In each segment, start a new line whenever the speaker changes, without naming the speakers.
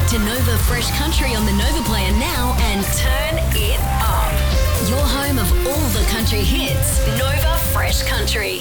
to Nova Fresh Country on the Nova Player now and turn it up. Your home of all the country hits, Nova Fresh Country.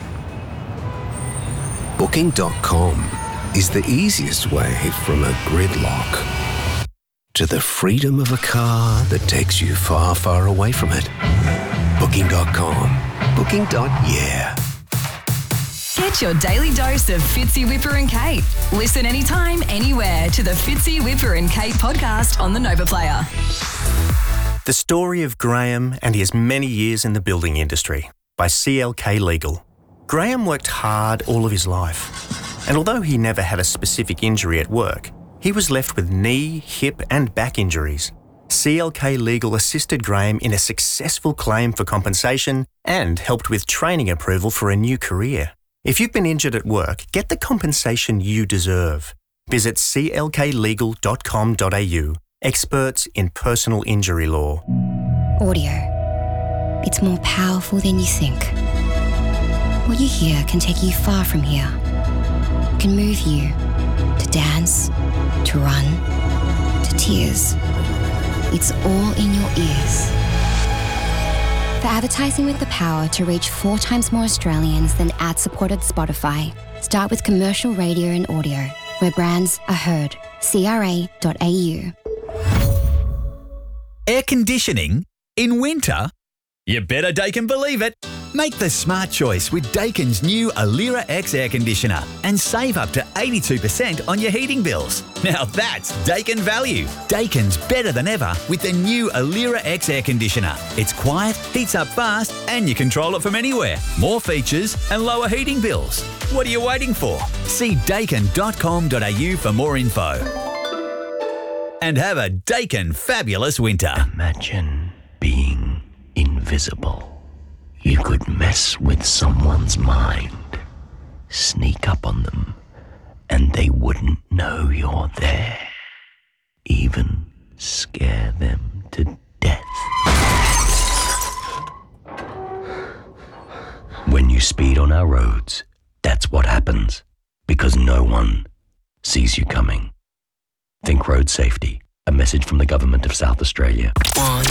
Booking.com is the easiest way from a gridlock to the freedom of a car that takes you far, far away from it. Booking.com. Booking.yeah.
Get your daily dose of Fitzy, Whipper and Kate. Listen anytime, anywhere to the Fitzy, Whipper and Kate podcast on the Nova Player.
The Story of Graham and His Many Years in the Building Industry by CLK Legal. Graham worked hard all of his life, and although he never had a specific injury at work, he was left with knee, hip and back injuries. CLK Legal assisted Graham in a successful claim for compensation and helped with training approval for a new career. If you've been injured at work, get the compensation you deserve. Visit clklegal.com.au. Experts in personal injury law.
Audio. It's more powerful than you think. What you hear can take you far from here. It can move you to dance, to run, to tears. It's all in your ears. For advertising with the power to reach 4 times more Australians than ad-supported Spotify, start with commercial radio and audio, where brands are heard. CRA.au.
Air conditioning in winter? You better Daikin believe it. Make the smart choice with Daikin's new Alira X air conditioner and save up to 82% on your heating bills. Now that's Daikin value. Daikin's better than ever with the new Alira X air conditioner. It's quiet, heats up fast, and you control it from anywhere. More features and lower heating bills. What are you waiting for? See daikin.com.au for more info. And have a Daikin fabulous winter.
Imagine being invisible. You could mess with someone's mind, sneak up on them, and they wouldn't know you're there. Even scare them to death. When you speed on our roads, that's what happens, because no one sees you coming. Think road safety. A message from the Government of South Australia.
On